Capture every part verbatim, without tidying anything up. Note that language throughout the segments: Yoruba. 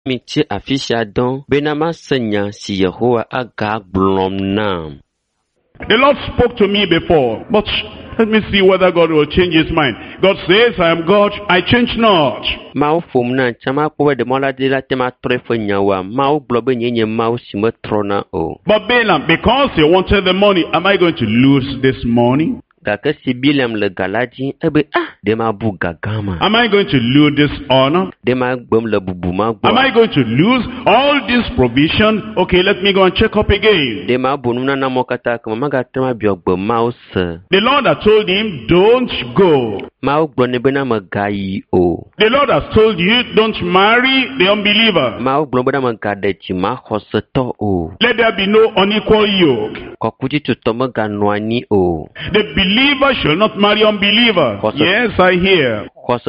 Michi afisha don benama senya si Yehowa aga blom nam. The Lord spoke to me before, but let me see whether God will change his mind. God says, I am God, I change not. Mao fom na chama ko de mola de la tema trefo nyawa mao blobe nyenye mao simo trona o. But Balaam, because he wanted the money, am I going to lose this money? Gaka si Bilam le galadi ebe ah de ma bu gagama. Am I going to lose this honor? De ma gbom le bubuma gbo. Am I going to lose all this provision? Okay, let me go and check up again. De ma bununa na mokata kama maga tema biogbo mao se. The Lord has told him, don't go. Mao gbo ne bena magayi o. The Lord has told you, don't marry the unbeliever. Mao gbo bena magade ti ma khoseto o. Let there be no unequal yoke. Kokuti tutomo ganwani o. The believer shall not marry unbeliever. Yes, I hear. But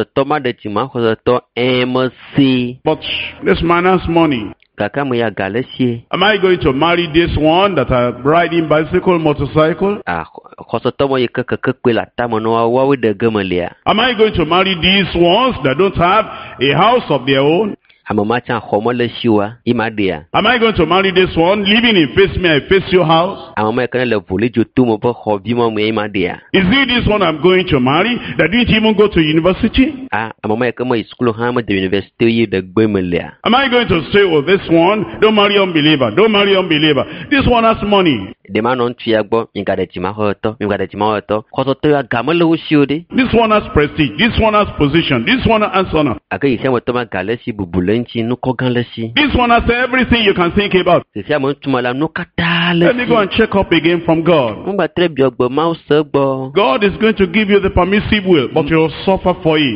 this man has money. Am I going to marry this one that are riding bicycle, motorcycle? Am I going to marry these ones that don't have a house of their own? Am I going to marry this one, living in face me, I face your house? Is it this one I'm going to marry that didn't even go to university? Am I going to say, oh, this one, don't marry unbeliever, don't marry unbeliever. This one has money. This one has prestige, this one has position, this one has honor. This one has everything you can think about. Let me go and check up again from God. God is going to give you the permissive will, but you'll suffer for it.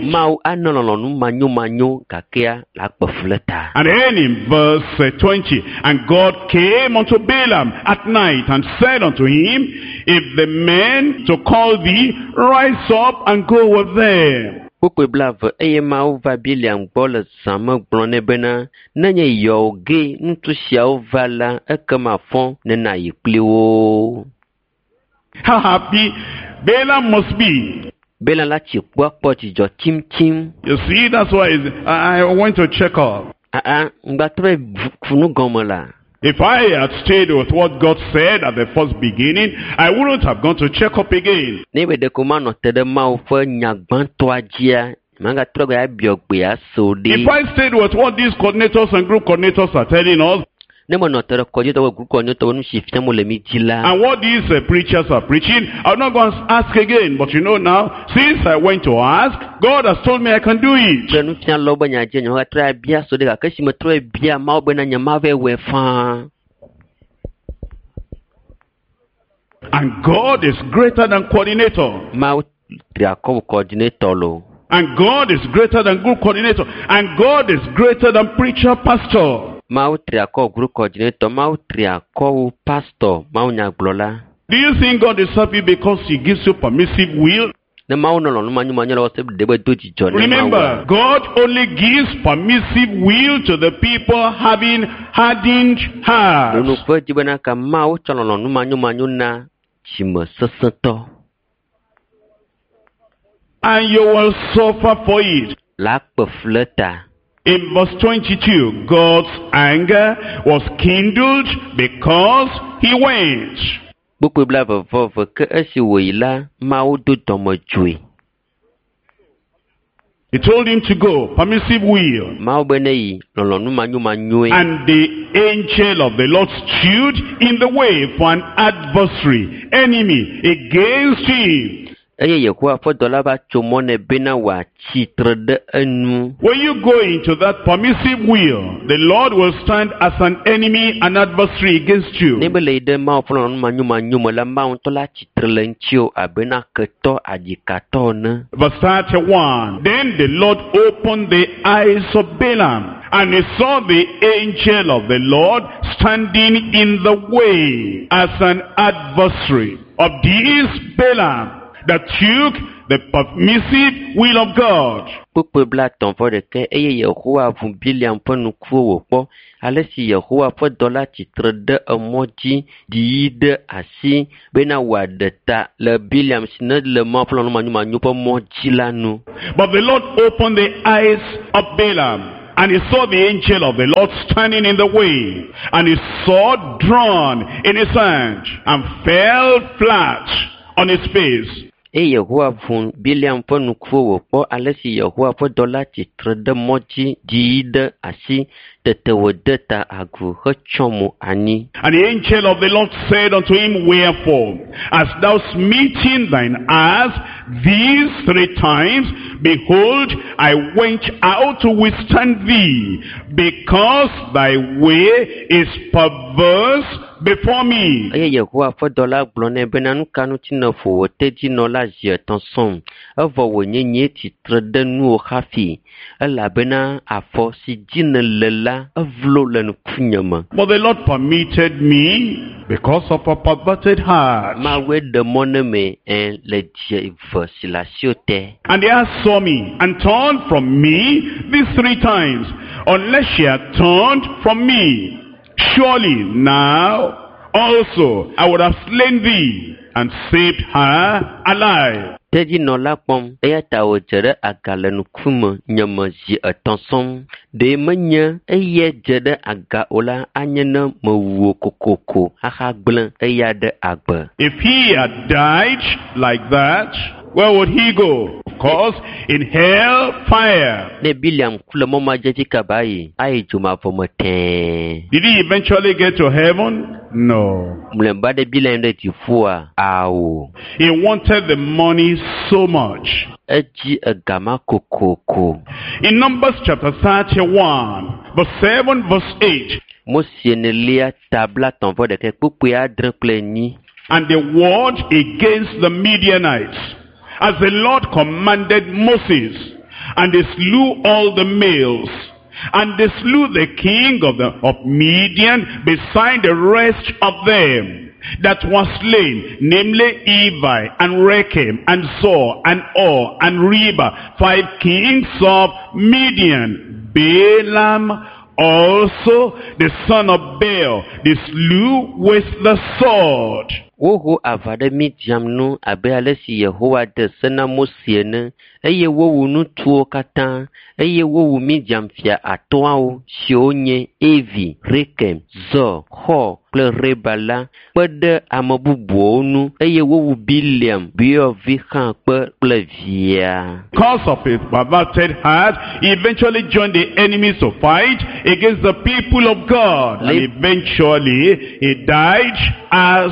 And then in verse twenty, and God came unto Balaam at night and said unto him, if the men to call thee, rise up and go with them. Pourquoi blave eye mau va biliam bol sama blonne bena nanye yoge ntu xiao vala ekama fon nena yipliwo. How happy Balaam must be. Balaam la chi kwa poti jo tim tim. You see, that's why I went to check up. Ah ah, ngba tre funu gomola. If I had stayed with what God said at the first beginning, I wouldn't have gone to check up again. If I stayed with what these coordinators and group coordinators are telling us, and what these uh, preachers are preaching, I'm not going to ask again. But you know now, since I went to ask, God has told me I can do it. And God is greater than coordinator. And God is greater than group coordinator. And God is greater than preacher, pastor. Do you think God is happy because he gives you permissive will? Remember, God only gives permissive will to the people having hardened hearts. And you will suffer for it. In verse twenty-two, God's anger was kindled because he went. He told him to go, permissive will. And the angel of the Lord stood in the way for an adversary, enemy against him. When you go into that permissive will, the Lord will stand as an enemy, an adversary against you. Verse thirty-one, then the Lord opened the eyes of Balaam, and he saw the angel of the Lord standing in the way as an adversary of this Balaam that took the permissive will of God. But the Lord opened the eyes of Balaam, And he saw the angel of the Lord standing in the way, and his sword drawn in his hand, and fell flat on his face. Et Yehowa vun Biliam ƒe nukuwo wòkpɔ ale si Yehowa ƒe dɔla tsitre ɖe mɔ dzi dii ɖe asi, tete wòde ta agu hetsyɔ mo anyi. And the angel of the Lord said unto him, Wherefore hast thou smitten thine ass these three times? Behold, I went out to withstand thee, because thy way is perverse before me. Eye Yehowa ƒe dɔla gblɔ nɛ bena nu ka ŋuti nèƒo wò tedzi nɔ la zi etɔ̃ sɔm, evɔ wònye nye tsitre ɖe nuwo hafi, elabena afɔ si dzi nèle la evlo le ŋkunye me. But the Lord permitted me because of a perverted heart. Mawoe ɖe mɔ ne me ɛn le dze ve si le asiwo te. And the ass saw me and turned from me these three times, unless she had turned from me. Surely now also I would have slain thee and saved her alive. Tedzi nɔ la kpɔm, eya ta wòdze ɖe aga le ŋkume nye me zi etɔ̃ sɔm. Ɖe menye eye dze ɖe aga o la, anye ne mewuo kokoko axa gblẽ eya ɖe agbe. If he had died like that, where would he go? Of course, in hell fire. Ne Biliam ku le mɔ ma dze dzi kaba yi, ayi dzomavɔ me tɛɛ. Did he eventually get to heaven? No. Mlẽba ɖe Biliam ɖe dziƒoa? Awo. He wanted the money so much. Edzi egama kokoko. In Numbers chapter thirty-one, verse seven, verse eight. Mosie ne lia tabla tɔ̃ vɔ ɖeke kpukpui adre kple enyi. And they warred against the Midianites, as the Lord commanded Moses, and they slew all the males, and they slew the king of the of Midian beside the rest of them that were slain, namely Evi and Rechem and Zor and Or and Reba, five kings of Midian. Balaam also, the son of Beor, they slew with the sword. Woho ava ɖe Midiam nu abe ale si Yehowa de se na Mose ene, eye wowu nutuwo katã, eye wowu Midiam fia atɔ̃awo siwo nye Evi, Rekem, Zor, Hor kple Reba la kpe ɖe ame bubuwo nu, eye wowu Biliam, Beorvi hã kpe kple via. Because of his perverted heart, he eventually joined the enemies to fight against the people of God, and eventually he died as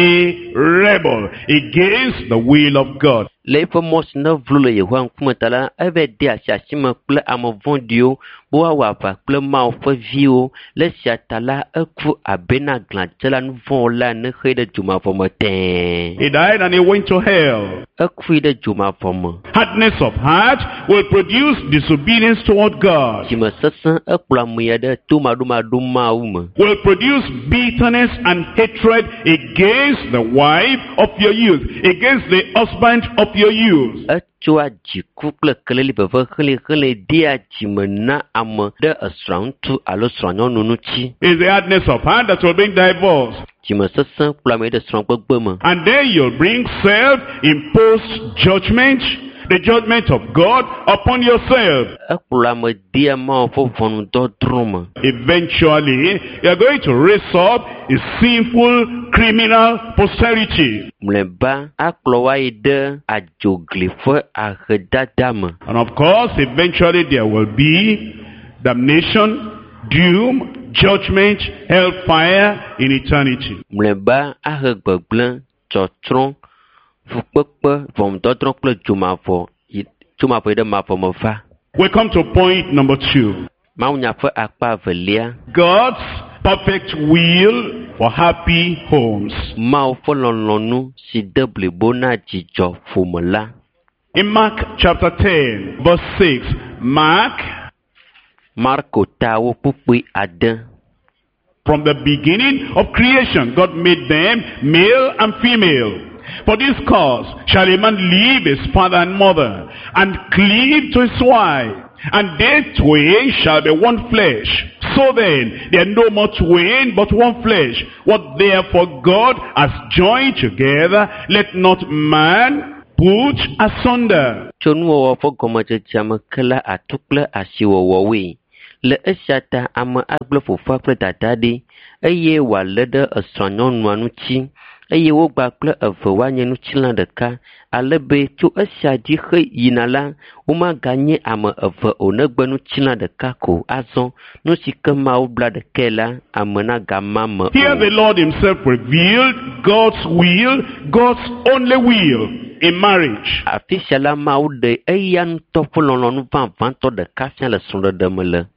a rebel against the will of God. Le eƒe mɔ si ne vlo le Yehowa ŋkume ta la, eve de asi asi me kple ame vɔ̃ɖiwo be woawɔ aʋa kple Mawu ƒe viwo. Le esia ta la, eku abe na glãdzela nu vɔ̃ la ne xe ɖe dzomavɔ me tɛɛ. He died and he went to hell. Ekui ɖe dzomavɔ me. Hardness of heart will produce disobedience toward God. Dzime sesẽ ekplɔ ame ya ɖe tomaɖomaɖo Mawu me. Will produce bitterness and hatred against the wife of your youth, against the husband of your youth. Etsoa dziku kple keleli veve xlẽ xlẽ dea dzime na ame ɖe esrɔ̃ ŋutsu alo srɔ̃nyɔnu ŋuti. It's the hardness of heart that will bring divorce. Dzime sesẽ kplɔ ame ɖe srɔ̃gbegbe me. And then you'll bring self-imposed judgment, the judgment of God upon yourself. Ekplɔ ame dea Mawu ƒe ʋɔnudɔdrɔ̃ me. Eventually, you are going to raise up a sinful criminal posterity. Mlẽba akplɔ wa yi ɖe adzogli ƒe ahedada me. And of course, eventually there will be damnation, doom, judgment, hellfire in eternity. Mlẽba ahe gbegblẽ, tsɔtsrɔ̃, fukpekpe, ʋɔnudɔdrɔ̃ kple dzomavɔ yi dzomavɔ yi ɖe mavɔ me va. We come to point number two. Mawunya ƒe akpa evelia. God's perfect will for happy homes. Mawu ƒe lɔlɔ̃nu si de blibo na dzidzɔ ƒome la. In Mark chapter ten, verse six, Mark, Marko ta wo kpukpui ade. from the beginning of creation, God made them male and female. For this cause shall a man leave his father and mother, and cleave to his wife, and they twain shall be one flesh. So then, they are no more twain, but one flesh. What therefore God has joined together, let not man put asunder. Tso nuwɔwɔ ƒe gɔmedzedzea me ke la atu kple asiwɔwɔwoe. Le esia ta ame agble fofoa kple dada ɖi eye wòalé ɖe esrɔ̃ nyɔnua ŋuti eye wogba kple eve woanye ŋutilã ɖeka ale be tso esia dzi xe yina la womaganye ame eve o negbe ŋutilã ɖeka ko azɔ nu si ke Mawu bla ɖekae la ame nagama me o. Here the Lord himself revealed God's will, God's only will in marriage. Afi sia la Mawu ɖe eya ŋutɔ ƒe lɔlɔ̃nu vavãtɔ ɖeka fia le srɔ̃ɖeɖe me le.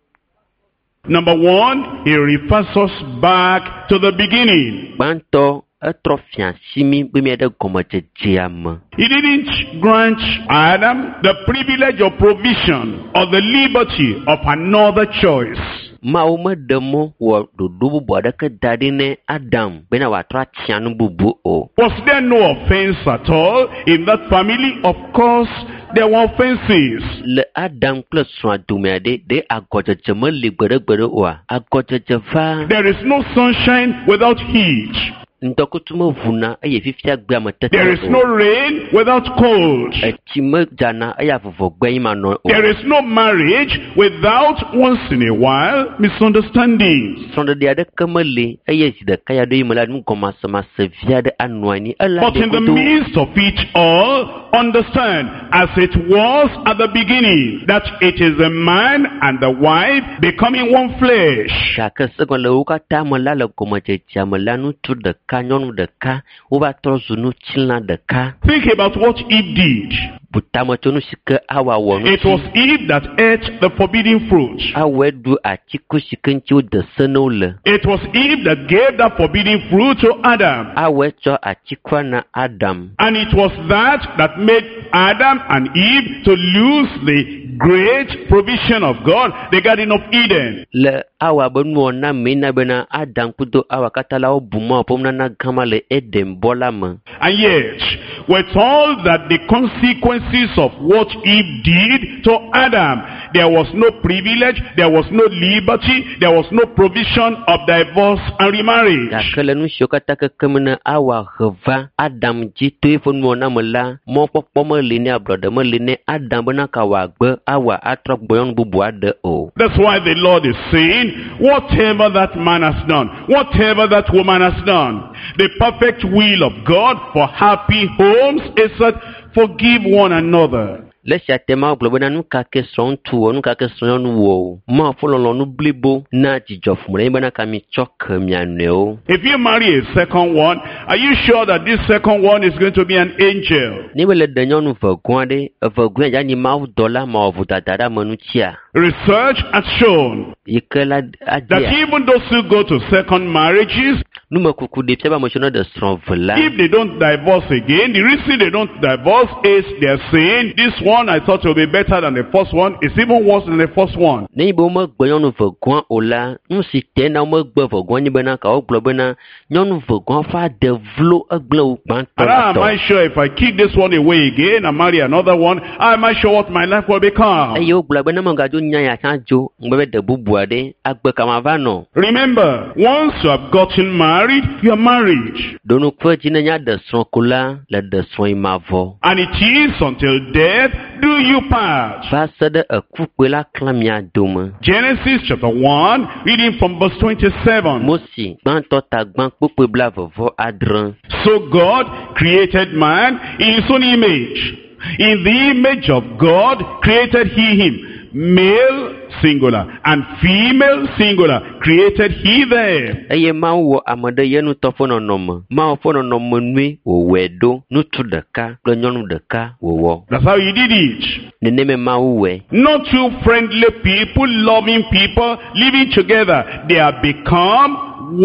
Number one, he refers us back to the beginning. Gbãtɔ etrɔ fia si mi be mi ɖe gɔmedzedzea me. He didn't grant Adam the privilege of provision or the liberty of another choice. Mawu meɖe mɔ wɔ ɖoɖo bubu aɖeke da ɖi ne Adam bena wòatrɔ atia nu bubu o. Was there no offense at all in that family? Of course, there were offenses. Le Adam kple srɔ̃a dome aɖe ɖe agɔdzedze meli gbeɖegbeɖe oa agɔdzedze va. There is no sunshine without heat. Ŋdɔkutsu mevuna eye fifia gbea me tete o. There is no rain without cold. Etsi medzana eye avuvɔgbe yi manɔ o. There is no marriage without once in a while misunderstandings. Srɔ̃ɖeɖi aɖeke meli eye zi ɖeka ya ɖo yi me la nuggɔmasemase vi aɖe anɔ anyi. But in the midst of it all, understand, as it was at the beginning, that it is the man and the wife becoming one flesh. Gake segɔ̃ le wo katã me la le gɔmedzedzea me la ŋutsu ɖeka nyɔnu ɖeka wova trɔ zu ŋutilã ɖeka. Think about what Eve did. Butametsonu si ke Hawa wɔ It was Eve that ate the forbidden fruit. Hawa ɖu atiku si ke ŋuti wode se na wo le. It was Eve that gave that forbidden fruit to Adam. Hawa tsɔ atikua na Adam. And it was that that made Adam and Eve to lose the great provision of God, the Garden of Eden. Le Hawa be nuwɔna me na bena Adam kudo Hawa katã la wobu mɔ ƒom nana gama le Eden bɔ la me. And yet, with all that the consequences of what Eve did to Adam, there was no privilege, there was no liberty, there was no provision of divorce and remarriage. Gake le nu siwo katã keke me ne Hawa he va Adam dzi to eƒe nuwɔna me la, mɔkpɔkpɔ meli ne ablɔɖe meli ne Adam bena ka wòagbe Hawa atrɔ gbɔ nyɔnu bubu aɖe o. That's why the Lord is saying, whatever that man has done, whatever that woman has done, the perfect will of God for happy homes is that forgive one another. Le sia tema gblɔ bena nu ka ke srɔ̃ ŋutsu wɔ nu ka ke srɔ̃ nyɔnu wɔ o. Ma fo lɔlɔ̃nu blibo na dzidzɔ fumre bena ka mi tsɔ ke mia nɔewo. If you marry a second one, are you sure that this second one is going to be an angel? Ni be le de nyɔnu vegɔa ɖe evegɔa ya ni Mawu dɔla ma wɔ vodada ɖe ame ŋutia. Research has shown Yi ke la that adia. even those who go to second marriages, Numekuku ɖe fia be ame siwo ne ɖe srɔ̃ ve la. if they don't divorce again, the reason they don't divorce is they're saying, this one I thought will be better than the first one, it's even worse than the first one. Ne yi be womegbe nyɔnu vegɔa o la, nu si te na womegbe vegɔa nye bena ka wogblɔ bena nyɔnu vegɔa ƒe ade vlo egble wo gbãtɔ And la am I tɔ. sure if I kick this one away again and marry another one, am I sure what my life will become? Eye wogblɔ be ne megadzo nya ya tsã dzo ŋgbe be de bubu aɖe agbe kama va nɔ. Remember, once you have gotten married, you are married. Ɖonu kpe dzi ne nya ɖe srɔ̃ ko la le ɖe srɔ̃ yi ma vɔ. And it is until death do you part. Va se ɖe ekukpe la klã mia dome. Genesis chapter one, reading from verse twenty-seven. Mosi gbãtɔ ta gbã kpukpe bla vɔvɔ adre. So God created man in his own image. In the image of God created he him. Male singular and female singular created he them. Eye Mawu wɔ ame ɖe ye ŋutɔ ƒe nɔnɔme. Mawu ƒe nɔnɔme nyui wòwɔe ɖo. Ŋutsu ɖeka kple nyɔnu ɖeka wòwɔ. That's how he did it. Neneme Mawu wɔe. Not two friendly people, loving people, living together. They have become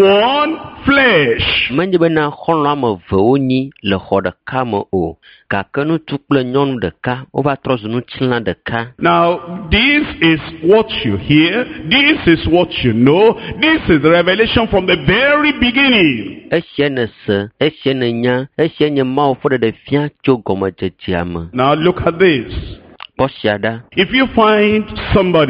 one flesh. Menye bena xɔlɔ̃ ame eve wonyi le xɔ ɖeka me o. Gake ŋutsu kple nyɔnu ɖeka wova trɔ zu ŋutilã ɖeka. Now, this is what you hear. This is what you know. This is the revelation from the very beginning. Esia ne se, esia ne nya, esia nye Mawu ƒe ɖeɖefia tso gɔmedzedzea me. Now, look at this. Kpɔ sia ɖa. If you find somebody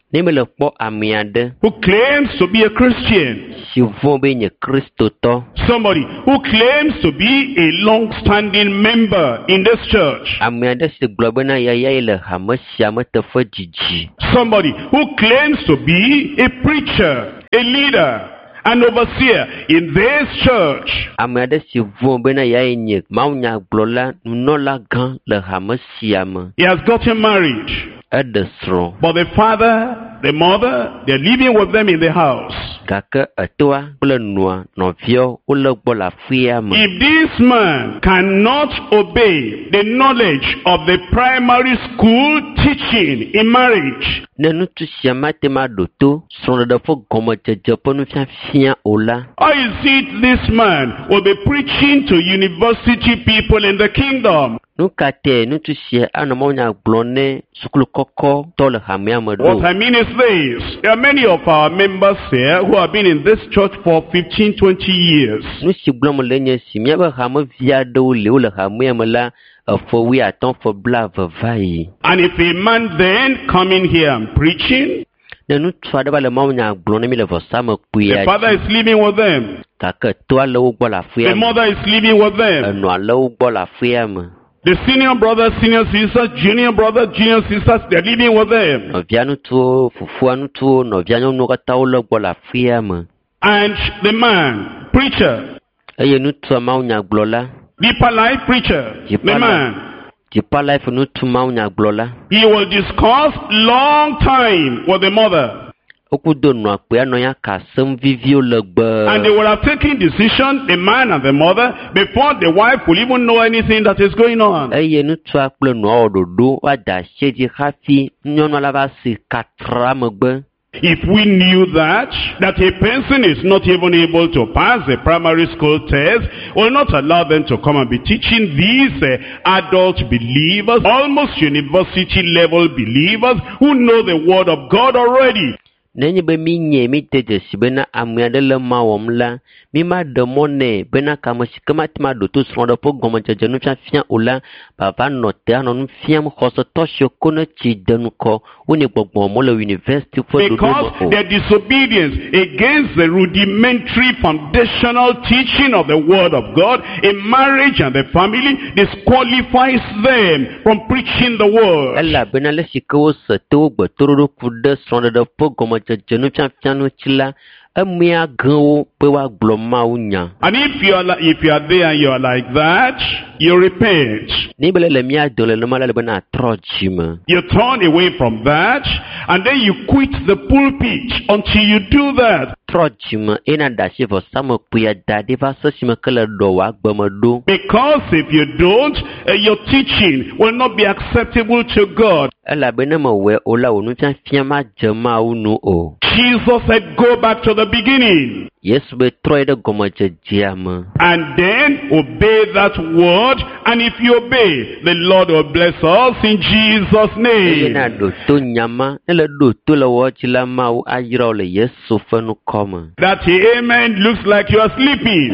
Ne me le kpɔ ame aɖe who claims to be a Christian, si vɔ̃ be nye kristotɔ, somebody who claims to be a long-standing member in this church, ame aɖe si gblɔ bena yayae le hame sia me teƒe dzidzi, somebody who claims to be a preacher, a leader, an overseer in this church. ame aɖe si vɔ̃ bena yae nye mawunyagblɔla nunɔla gã le hame sia me. He has gotten married, Eɖe srɔ̃, but the father, the mother, they're living with them in the house. gake etoa kple nua nɔviawo wole gbɔ le aƒea me. If this man cannot obey the knowledge of the primary school teaching in marriage, Ne ŋutsu sia mate ma ɖo to srɔ̃ɖeɖe ƒe gɔmedzedze ƒe nufiafia o la, how is it this man will be preaching to university people in the kingdom? nu ka te ŋutsu sia anɔ mawunya gblɔ ne sukulukɔkɔ tɔ le hamea me What ɖo? I mean is this. There are many of our members here who have been in this church for fifteen, twenty years. Nu si gblɔm le nye si míaƒe hamevi aɖewo le wole hamea me la efe wuiatɔ̃ ƒe blaeve va yi. And if a man then coming here and preaching, Ne ŋutsu aɖe va le mawunya gblɔ ne mi le vɔsamekpuia the father is living with them, gake toa le wo gbɔ le the aƒea me, mother is living with them, enɔa le wo gbɔ le aƒea me, the senior brothers, senior sisters, junior brothers, junior sisters, they're living with them. nɔvia ŋutsuwo, fofua ŋutsuwo, nɔvia nyɔnuwo katã wo le gbɔ le aƒea me. And the man, preacher, Eye ŋutsua mawunyagblɔla, deeper life preacher, the man, Deeper Life ŋutsu mawunyagblɔla, he will discuss long time with the mother. wokudo nɔa kpea nɔ ya ka asem viviwo And they legbe. will have taken decision, the man and the mother, before the wife will even know anything that is going on. Eye ŋutsua kple nɔa wɔ ɖoɖo woada asi dzi hafi nyɔnua la va si katra megbe. If we knew that, that a person is not even able to pass the primary school test, will not allow them to come and be teaching these uh, adult believers, almost university level believers, who know the word of God already. Nenye be mi nye mi te dzesi bena ame aɖe le ma wɔm la, mi ma ɖe mɔ nɛ bena kame si ke mate ma ɖo to srɔ̃ɖeƒe gɔmedzedze nufiafia o la, vava nɔ te anɔ nu fiam xɔsetɔ siwo ko ne tsi de nukɔ, wonye gbɔgbɔ mo le university ƒe ɖoɖo Because me o. their disobedience against the rudimentary foundational teaching of the word of God in marriage and the family disqualifies them from preaching the word. Elabena le si ke wose to wo gbetoɖoɖo ku ɖe srɔ̃ɖeɖe ƒe gɔmedzedze nufiafia ŋuti la, emea gẽ wo be woagblɔ Mawu nya. And if you are like, if you are there and you are like that, you repent. Ne be le le mia do le nema la le bena atrɔ dzi me. You turn away from that, and then you quit the pulpit until you do that. Trɔ dzi me ena da asi vɔsamekpuia da ɖi va se si me ke le ɖɔ wɔ agbeme ɖo. Because if you don't, uh, your teaching will not be acceptable to God. Elabena me wɔe o la wò nufiafia ma dze Mawu nu o. Jesus said, go back to the beginning. Yesu be trɔ yi ɖe gɔmedzedzea me. And then obey that word. And if you obey, the Lord will bless us in Jesus' Eye na name. ɖo to nyama ne le ɖo to le wɔ dzi la Mawu ayra wo le Yesu ƒe nukɔ me. That amen looks like you are sleeping.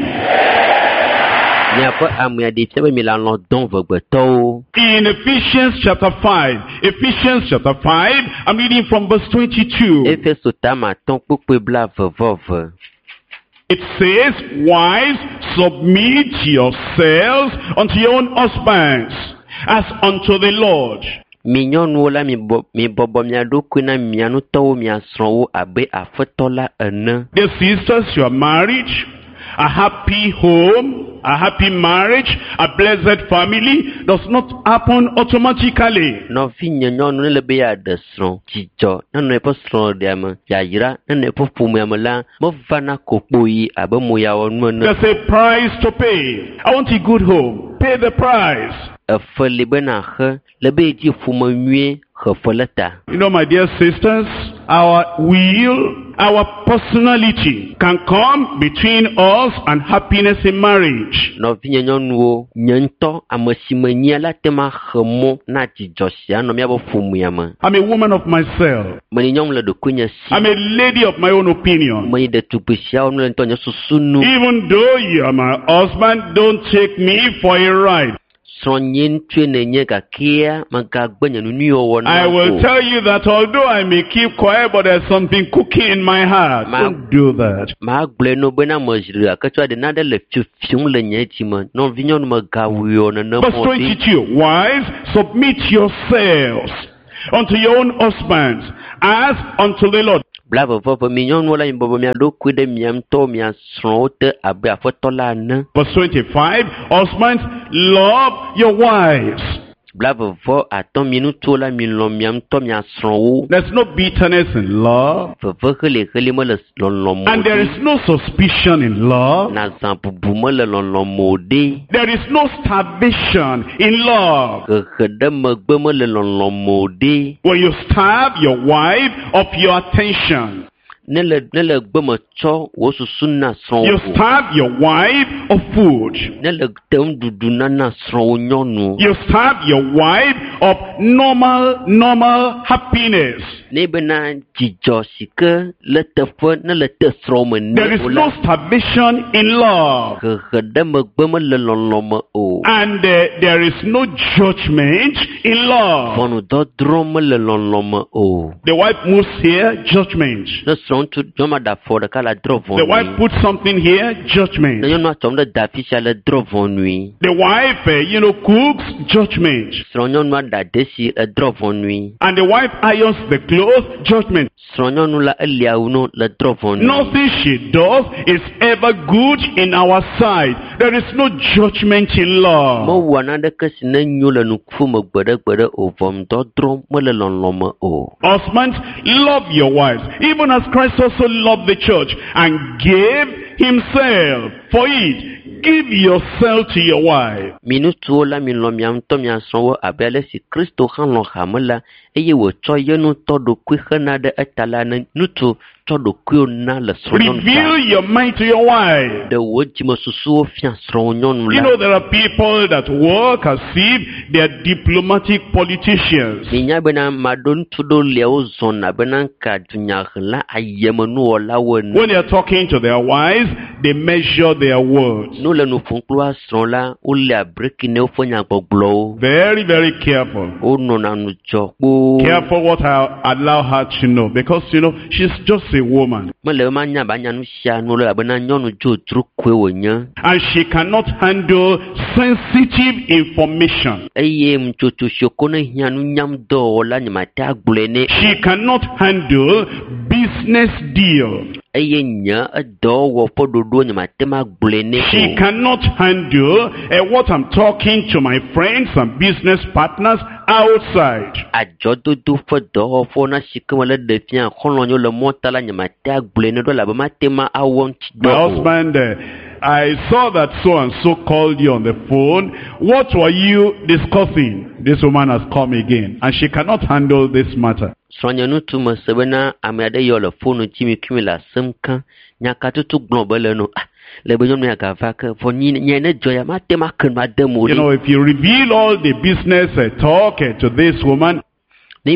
Miaƒe amea ɖe fia be mi le alɔ dɔm vegbetɔwo. In Ephesians chapter five, Ephesians chapter five, I'm reading from verse twenty-two. Efeso tame atɔ̃ kpukpui blaeve-vɔ-ve. It says, wives, submit yourselves unto your own husbands, as unto the Lord. Mi nyɔnuwo la mi bɔ mi bɔbɔ mia ɖokui na mia nutɔwo mia srɔ̃wo abe aƒetɔ la ene. Dear sisters, you are married, a happy home, a happy marriage, a blessed family does not happen automatically. Nɔvi nye nyɔnu ne le be yeaɖe srɔ̃ dzidzɔ nenɔ eƒe srɔ̃ɖia me yayra nenɔ eƒe ƒomea me la mevana kokpo yi abe mo ya wɔ nu ene. There's a price to pay. I want a good home. Pay the price. Efe li bena xe le be dzi ƒome nyuie xefe le ta. You know, my dear sisters, our will, our personality can come between us and happiness in marriage. Nɔvi nye nyɔnuwo nye ŋutɔ ame si me nyia la te ma xe mɔ na dzidzɔ sia nɔ míaƒe ƒomea me. I'm a woman of myself. Menye nyɔnu le ɖokuinye si. I'm a lady of my own opinion. Menye ɖetugbi siawo nu le ŋutɔ nye susu nu. Even though you are my husband, don't take me for a ride. will tell you that although I may keep quiet, but there's something cooking in my heart. Don't do that. Verse twenty-two, wives, submit yourselves unto your own husbands as unto the Lord. Verse twenty-five, husbands, love your wives. There's no bitterness in love, and there is no suspicion in love. There is no starvation in love. When you starve your wife of your attention, you starve your wife of food. You starve your wife of normal, normal happiness. There is no starvation in love. And uh, there is no judgment in love. The wife moves here, judgment. The wife puts something here, judgment. The wife, uh, you know, cooks, judgment. And the wife irons the clothes, judgment. Nothing she does is ever good in our sight. There is no judgment in love. Husbands, love your wives, even as Christ also loved the church and gave himself for it. Give yourself to your wife. Reveal your mind to your wife. You know, there are people that work as if they are diplomatic politicians. When they are talking to their wives, they measure their words. Very, very careful. Careful what I allow her to know, because, you know, she's just a woman. And she cannot handle sensitive information. She cannot handle business deal. She cannot handle uh, what I'm talking to my friends and business partners outside. My husband, uh, I saw that so and so called you on the phone. What were you discussing? This woman has come again, and she cannot handle this matter. You know, if you reveal all the business uh, talk uh, to this woman, uh,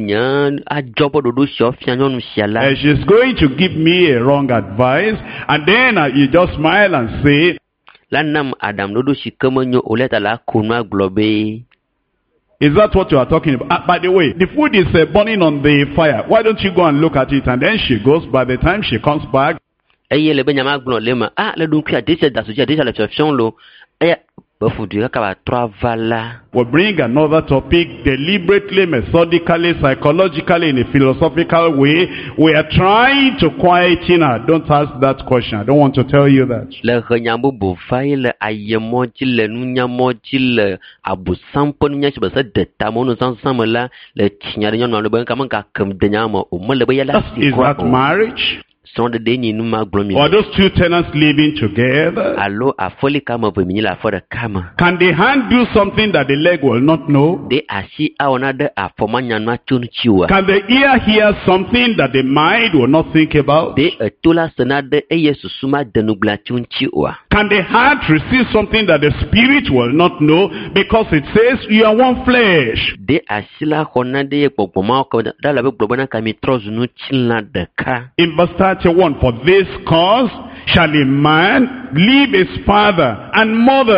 she's going to give me a wrong advice, and then uh, you just smile and say, is that what you are talking about? Uh, by the way, the food is uh, burning on the fire. Why don't you go and look at it? And then she goes. By the time she comes back, we'll bring another topic deliberately, methodically, psychologically, in a philosophical way. We are trying to quieten her. Don't ask that question. I don't want to tell you that. Is that marriage? Or those two tenants living together? Can the hand do something that the leg will not know? Can the ear hear something that the mind will not think about? Can the heart receive something that the spirit will not know, because it says you are one flesh? In verse thirty-one, for this cause shall a man leave his father and mother,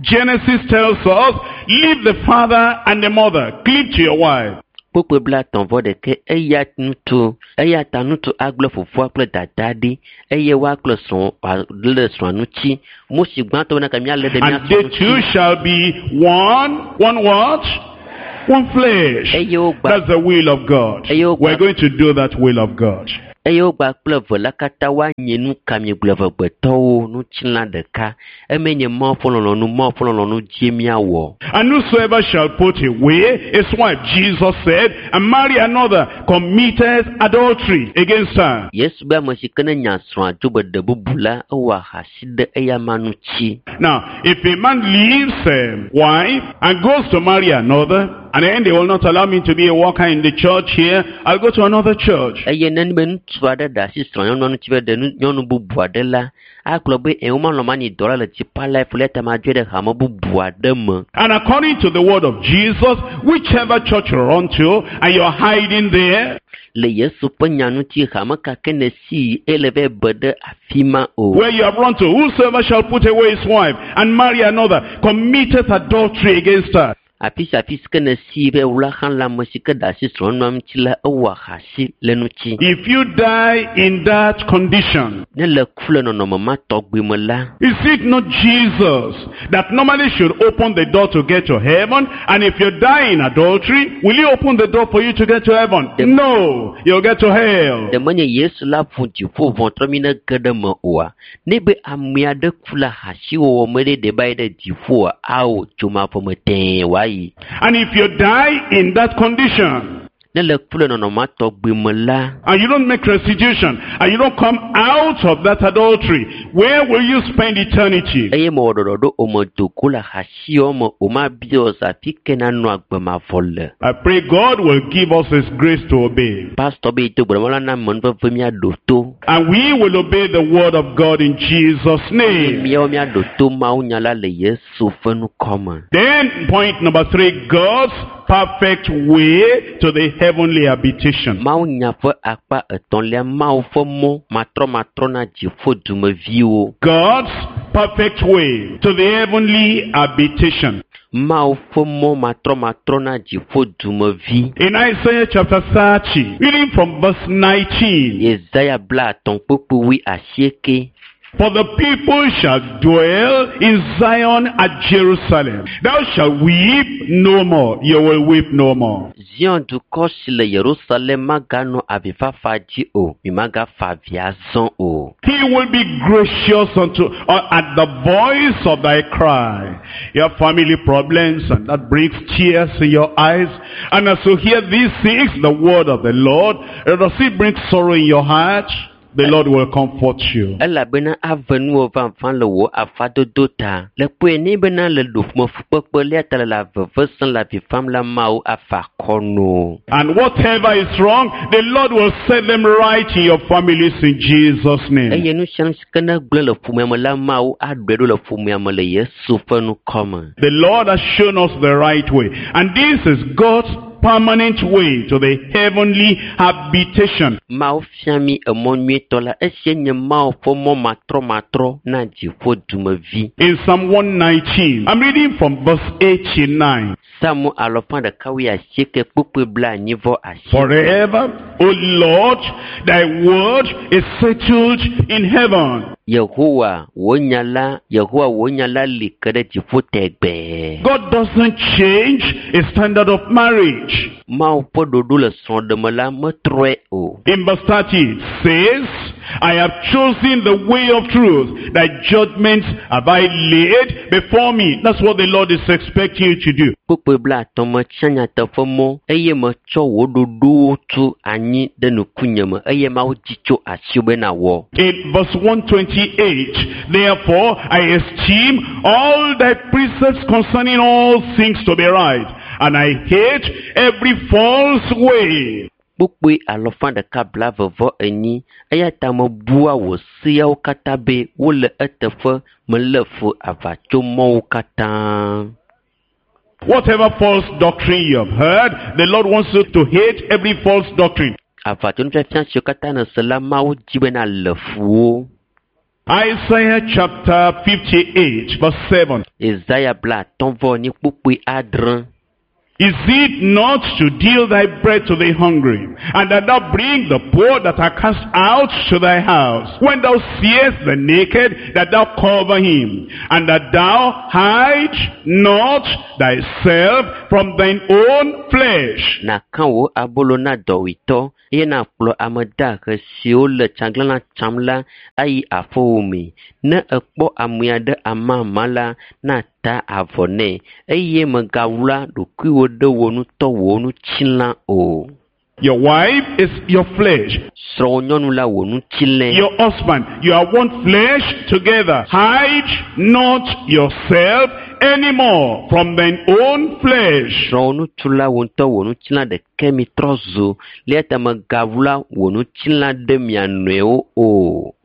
Genesis tells us, leave the father and the mother, cleave to your wife. Kpokpe bla tɔnvɔ ɖeke eya nuto eya ta nuto agblɔ fofoa kple dada ɖi eye wa kple srɔ̃ le srɔ̃a ŋuti musi gbãtɔ na kamia le ɖe mia And they two shall be one, one what? One flesh. That's the will of God. We're going to do that will of God. Eye wogba kple ve la katã woanye nu kami gblevegbetɔwo nutsila ɖeka emenye mɔ ƒe lɔlɔ̃nu mɔ ƒe lɔlɔ̃nu dzi miawɔ. And whosoever shall put away his wife, Jesus said, and marry another, committed adultery against her. Yesu be ame si ke ne nya srɔ̃a dzo be ɖe bubu la ewɔ ahasi ɖe eya ma ŋuti. Now, if a man leaves a wife and goes to marry another, and then they will not allow me to be a worker in the church here, I'll go to another church. Eye neni be ŋutsu aɖe ɖe asi srɔ̃ nyɔnu ŋuti be ɖe nyɔnu bubu aɖe la, akplɔ be ewoma lɔmani dɔ la le tsipa la eƒe ta ma dzo ɖe hame bubu aɖe me. And according to the word of Jesus, whichever church you're on to, and you're hiding there, le Yesu ƒe nya ŋuti hame kake ne si ele ve be ɖe afi ma o. Where you have run to, whosoever shall put away his wife and marry another, committeth adultery against her. Apis apis ke ne si be wula han la me si ke da si srɔ̃ nua ŋuti la ewɔ ahasi le ŋuti. If you die in that condition, ne le ku le nɔnɔme ma tɔgbi me la, is it not Jesus that normally should open the door to get to heaven? And if you die in adultery, will he open the door for you to get to heaven? The, no, you'll get to hell. De menye Yesu la ƒu dziƒo vɔtrɔ mi ne ge ɖe me oa. Ne be ame aɖe ku le ahasi wɔwɔ me ɖe ɖe ba yi ɖe dziƒoa, awo tsomaƒe me tɛɛ wa yi. And if you die in that condition, and you don't make restitution, and you don't come out of that adultery, where will you spend eternity? I pray God will give us his grace to obey. And we will obey the word of God in Jesus' name. Then point number three, God's perfect way to the heavenly habitation. God's perfect way to the heavenly habitation. In Isaiah chapter thirty, reading from verse nineteen. For the people shall dwell in Zion at Jerusalem. Thou shalt weep no more. You will weep no more. He will be gracious unto uh, at the voice of thy cry. You have family problems, and that brings tears in your eyes. And as you hear these things, the word of the Lord, does it bring sorrow in your heart? The Lord will comfort you. And whatever is wrong, the Lord will set them right in your families in Jesus' name. The Lord has shown us the right way. And this is God's permanent way to the heavenly habitation. In Psalm one nineteen, I'm reading from verse eighty-nine. Forever, O Lord, thy word is settled in heaven. Yehovah, wonyala, Yehovah wonyala likere jifotegbe. God doesn't change his standard of marriage. In verse thirty it says, I have chosen the way of truth, thy judgments have I laid before me. That's what the Lord is expecting you to do. In verse one twenty-eight, therefore I esteem all thy precepts concerning all things to be right, and I hate every false way. Bukwe alofan de kabla vovo eni ayatamo bua wo sia o katabe wole etefe melefu avachomo kata. Whatever false doctrine you have heard, the Lord wants you to hate every false doctrine. Avachon fian shokata na selama o jibena lefu. Isaiah chapter fifty-eight verse seven. Isaiah bla atɔ̃ ni kpukpui adre. Is it not to deal thy bread to the hungry, and that thou bring the poor that are cast out to thy house? When thou seest the naked, that thou cover him, and that thou hide not thyself from thine own flesh. Na kan wo abolo na dɔwitɔ, eye na kplɔ ame dahe siwo le tsaglãla tsam la ayi afɔwo me. Ne ekpɔ ame aɖe amama la, na ta avɔ nɛ, eye megawla ɖokuiwo ɖe wo nutɔ wo nutsila o. Your wife is your flesh. Srɔ̃wò nyɔnu la wo nutsile. Your husband, you are one flesh together. Hide not yourself anymore from thine own flesh. Srɔ̃wò nutsu la wo ŋutɔ wo nutsila ɖeke mi trɔ zo, lia ta megawla wo nutsila ɖe mia nɔewo o.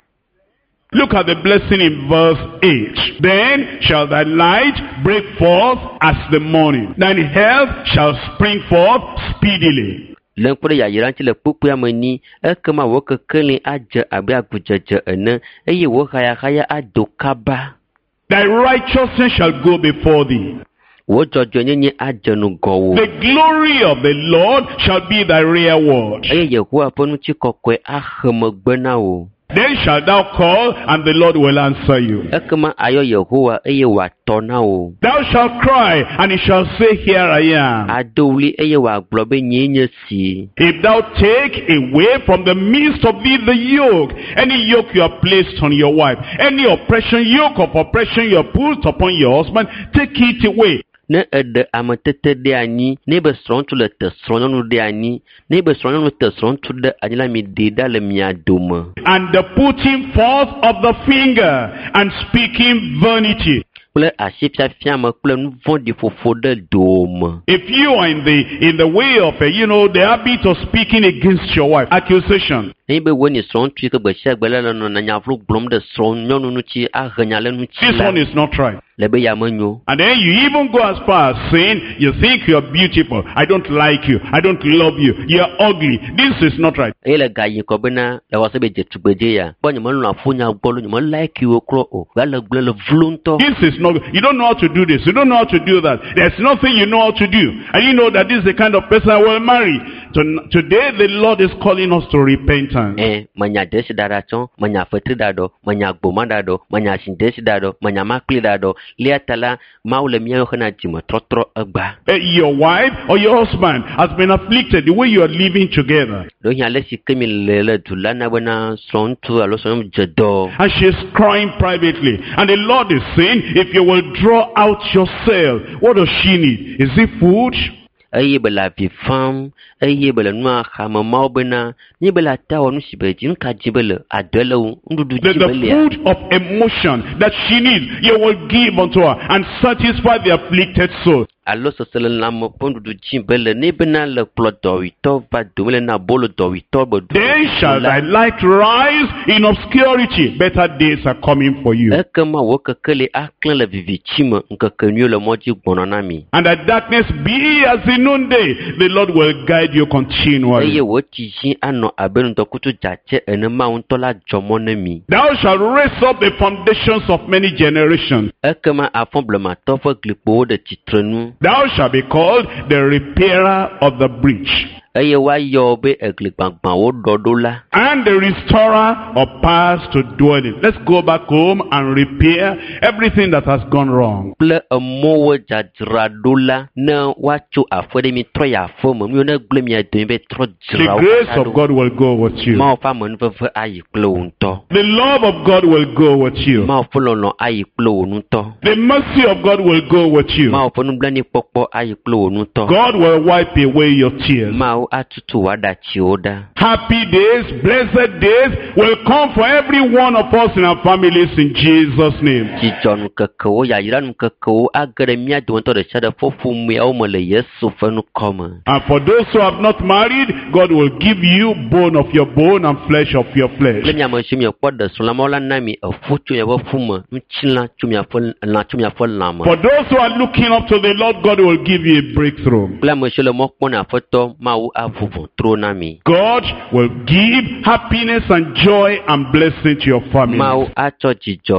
Look at the blessing in verse eight. Then shall thy light break forth as the morning. Thine health shall spring forth speedily. Lengkpɔ ɖe yayra ŋuti le kpukpua me ni, ekema wo kekeli adze abe agudzedze ene, eye wo hayahaya ado kaba. Thy righteousness shall go before thee. Wo dzɔdzɔenyenye adze ŋgɔ wo. The glory of the Lord shall be thy rearward. Eye Yehowa ƒe ŋutikɔkɔe axe megbe na wo. Then shalt thou call, and the Lord will answer you. Ekema ayɔ Yehowa eye wòatɔ na wo. Thou shalt cry, and he shall say, Here I am. Ado wli eye wòagblɔ be nyee nye si. If thou take away from the midst of thee the yoke, any yoke you have placed on your wife, any oppression, yoke of oppression you have put upon your husband, take it away. Ne eɖe ametete ɖe anyi, ne be srɔ̃ŋutsu le te srɔ̃nyɔnu ɖe anyi, ne be srɔ̃nyɔnu te srɔ̃ŋutsu ɖe anyi la mi ɖe ɖa le mia dome. And the putting forth of the finger and speaking vanity. Kple asi fiafia me kple nu vɔ̃ɖi ƒoƒo ɖe dome. If you are in the in the way of a, you know, the habit of speaking against your wife, accusation. Ne be wo ni srɔ̃ŋutsu yi ke gbe sia gbe le le nɔ nyavlo gblɔm ɖe srɔ̃nyɔnu ŋuti ahe nya le ŋuti This la. one is not right. Le be ya menyo. And then you even go as far as saying, you think you are beautiful. I don't like you. I don't love you. You are ugly. This is not right. Eye le gayi kɔ bena le wɔ se be dzetugbedze ya. Gbɔ nye melɔ afɔ nya gbɔ lo, nye me like wo krɔ o. Gale gblẽ le vlo ŋutɔ. This is not, you don't know how to do this. You don't know how to do that. There's nothing you know how to do. And you know that this is the kind of person I will marry. So, today the Lord is calling us to repentance. Eh, manya desi dada tsɔ, manya fetri dado, manya gboma dado, manya si desi dado, manya makli dado. Lia tala, mawu le miawo hena dzime trɔtrɔ egba. Uh, your wife or your husband has been afflicted the way you are living together. Do hiã le si ke mi le le du la na bena srɔ̃ŋutsu alo srɔ̃nyɔnu dze dɔ. And she is crying privately. And the Lord is saying, if you will draw out yourself, what does she need? Is it food? Eye be le avi fam, eye be le nua xame mawo bena, ne be le ata wɔ nu si be dzi, nu ka dzi be le aɖe le wo, nuɖuɖu The, dzi the be lea. food of emotion that she needs, you will give unto her and satisfy the afflicted soul. Alo sese le lãme ƒe nuɖuɖu dzi be le ne bena le kplɔ dɔwitɔ va dome le na bolo dɔwitɔ be ɖu. Then shall thy light rise in obscurity. Better days are coming for you. Ekema wo kekeli aklẽ le vivitsi me, ŋkeke nyuiwo le mɔ dzi gbɔnɔ na mi. And that darkness be as the noonday. The Lord will guide you continually. Eye wo tsitsi anɔ abe ŋdɔkutsu dzadze ene, Mawu ŋutɔ la dzɔ mɔ ne mi. Thou shalt raise up the foundations of many generations. Ekema afɔ blematɔ ƒe glikpowo ɖe tsitrenu. Thou shalt be called the repairer of the breach, Eye woayɔ be egli gbagbawo ɖɔɖo la. and the restorer of paths to dwell in. Let's go back home and repair everything that has gone wrong. Kple emɔwo dzadzraɖo la, ne woatso aƒe ɖe mi trɔ yi aƒe me, mi ne gblẽ mia dome be trɔ The dzra wo grace katã of ɖo. God will go with you. Mawu ƒe amenuveve ayi kple wo ŋutɔ. The love of God will go with you. Mawu ƒe lɔlɔ ayi kple wo ŋutɔ. The mercy of God will go with you. Mawu ƒe nublanuikpɔkpɔ ayi kple wo ŋutɔ. God will wipe away your tears. Mawu atutu wòaɖatsiwo ɖa. Happy days, blessed days will come for every one of us in our families in Jesus' name. Dzidzɔnukekewo, yayranukekewo age ɖe mía dometɔ ɖe sia ɖe ƒe ƒomeawo me le Yesu ƒe nukɔ me. And for those who have not married, God will give you bone of your bone and flesh of your flesh. Kple miame siwo miekpɔ ɖe srɔ̃ la, Mawu la na mi eƒu tso miaƒe ƒu me, ŋutilã tso miaƒe lã tso miaƒe lã me. For those who are looking up to the Lord, God will give you a breakthrough. Kple ame siwo le mɔ kpɔm na Aƒetɔ, Mawu aʋu ʋɔtro na mi. God will give happiness and joy and blessing to your family. Mawu atsɔ dzidzɔ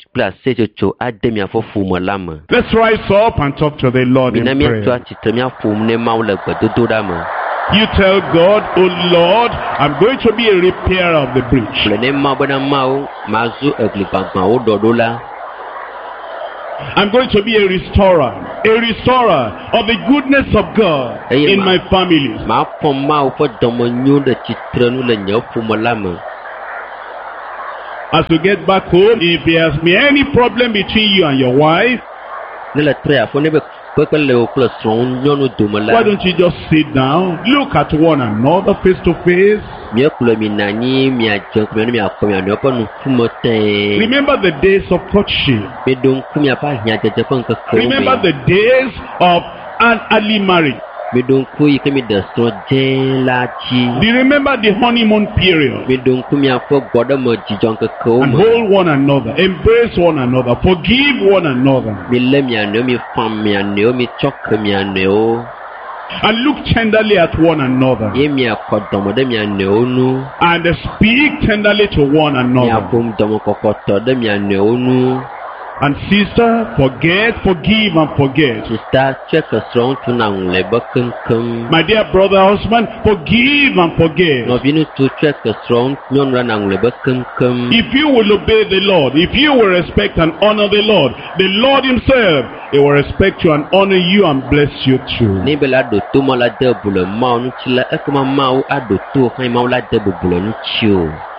kple asetsotso ade miafɔ ƒome la me. Let's rise up and talk to the Lord in Mina miatso prayer. atsitre miaƒom ne Mawu le gbedodoɖa me. You tell God, oh Lord, I'm going to be a repairer of the breach. Gblɔ ne Mawu bena Mawu mazu egli gbagbãwo ɖɔɖola. I'm going to be a restorer, a restorer of the goodness of God Eye in ma- my family. Maƒo Mawu ƒe dɔmenyo ɖe tsitrenu le nye ƒome la me. As you get back home, if there has been any problem between you and your wife, Ne le tre afɔ ne be kpekpe le wò kple srɔ̃wò nyɔnu dome why la. don't you just sit down, look at one another face to face? Miekplɔ mi na anyi miadze ŋkume ne miakpɔ mianɔewo ƒe ŋkume tẽe. Remember the days of courtship. Mieɖo ŋku miaƒe ahiãdzedze ƒe ŋkekewo Remember me. the days of an early marriage. Mieɖo ŋku yi ke mieɖe srɔ̃ dzẽ la dzi. Do you remember the honeymoon period? Mieɖo ŋku miaƒe gbɔɖeme dzidzɔ ŋkekewo And me. hold one another, embrace one another, forgive one another, Milé mianɔewo, mifam mianɔewo, mitsɔ ke mianɔewo. and look tenderly at one another, Ye miakɔ dɔme ɖe mianɔewo nu. and speak tenderly to one another. Miaƒom dɔmekɔkɔtɔ ɖe mianɔewo nu. And sister, forget, forgive, and forget. Sista tsɔe ke srɔ̃ŋutsu na ŋlɔe be keŋkeŋ. My dear brother, husband, forgive and forget. Nɔviŋutsu tsɔe ke srɔ̃nyɔnu la na ŋlɔe be keŋkeŋ. If you will obey the Lord, if you will respect and honor the Lord, the Lord himself, he will respect you and honor you and bless you too. Ne be la ɖo to mɔ la de bubu le Mawu ŋuti la, ekema Mawu aɖo to xɛ Mawu la de bubu le ŋuti o.